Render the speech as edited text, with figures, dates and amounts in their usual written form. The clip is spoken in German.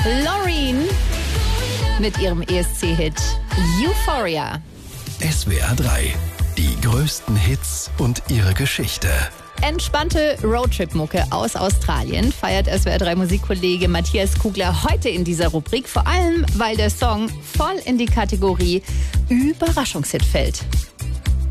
Loreen mit ihrem ESC-Hit Euphoria. SWR 3, die größten Hits und ihre Geschichte. Entspannte Roadtrip-Mucke aus Australien feiert SWR 3 Musikkollege Matthias Kugler heute in dieser Rubrik. Vor allem, weil der Song voll in die Kategorie Überraschungshit fällt.